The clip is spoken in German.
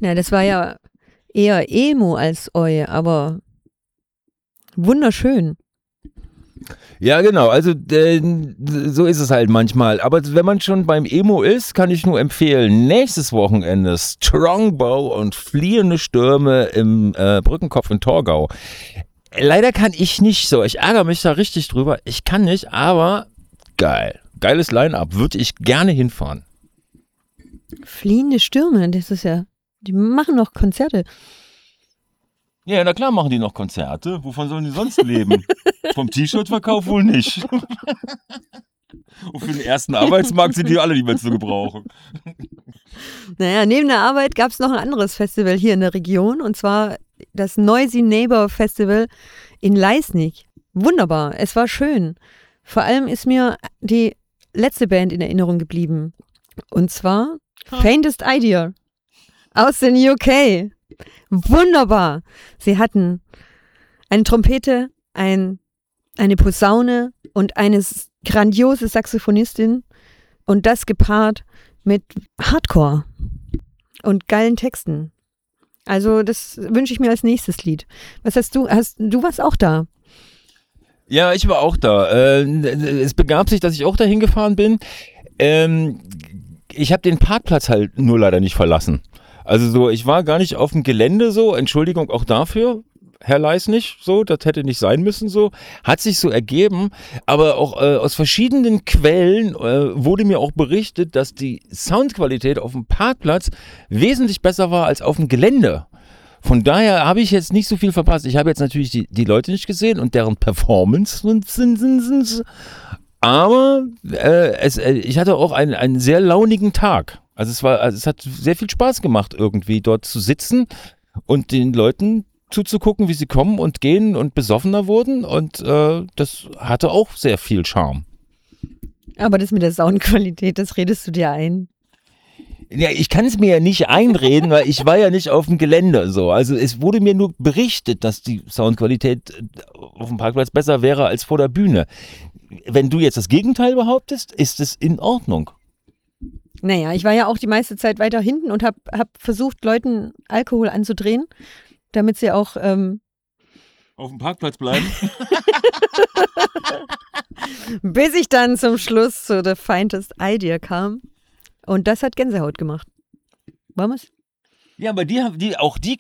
Na, das war ja eher Emo als Oi, aber wunderschön. Ja, genau. Also so ist es halt manchmal. Aber wenn man schon beim Emo ist, kann ich nur empfehlen, nächstes Wochenende Strongbow und Fliehende Stürme im Brückenkopf in Torgau. Leider kann ich nicht so. Ich ärgere mich da richtig drüber. Ich kann nicht, aber geil. Geiles Line-Up. Würde ich gerne hinfahren. Fliehende Stürme, das ist ja, die machen noch Konzerte. Ja, na klar machen die noch Konzerte. Wovon sollen die sonst leben? Vom T-Shirt-Verkauf wohl nicht. Und für den ersten Arbeitsmarkt sind die alle nicht mehr zu gebrauchen. Naja, neben der Arbeit gab es noch ein anderes Festival hier in der Region und zwar das Noisy Neighbor Festival in Leisnig. Wunderbar, es war schön. Vor allem ist mir die letzte Band in Erinnerung geblieben und zwar Faintest Idea aus den UK. Wunderbar. Sie hatten eine Trompete, eine Posaune und eine grandiose Saxophonistin und das gepaart mit Hardcore und geilen Texten. Also das wünsche ich mir als nächstes Lied. Was hast du? Du warst auch da? Ja, ich war auch da. Es begab sich, dass ich auch dahin gefahren bin. Ich habe den Parkplatz halt nur leider nicht verlassen. Also so, ich war gar nicht auf dem Gelände so, Entschuldigung auch dafür, Herr Leisnig, so, das hätte nicht sein müssen so, hat sich so ergeben, aber auch aus verschiedenen Quellen wurde mir auch berichtet, dass die Soundqualität auf dem Parkplatz wesentlich besser war als auf dem Gelände. Von daher habe ich jetzt nicht so viel verpasst. Ich habe jetzt natürlich die Leute nicht gesehen und deren Performance, aber ich hatte auch einen sehr launigen Tag. Also es hat sehr viel Spaß gemacht, irgendwie dort zu sitzen und den Leuten zuzugucken, wie sie kommen und gehen und besoffener wurden. Und das hatte auch sehr viel Charme. Aber das mit der Soundqualität, das redest du dir ein. Ja, ich kann es mir ja nicht einreden, weil ich war ja nicht auf dem Gelände so. Also es wurde mir nur berichtet, dass die Soundqualität auf dem Parkplatz besser wäre als vor der Bühne. Wenn du jetzt das Gegenteil behauptest, ist es in Ordnung. Naja, ich war ja auch die meiste Zeit weiter hinten und hab versucht, Leuten Alkohol anzudrehen, damit sie auch auf dem Parkplatz bleiben. Bis ich dann zum Schluss zu The Faintest Idea kam. Und das hat Gänsehaut gemacht. Wollen wir's? Ja, aber die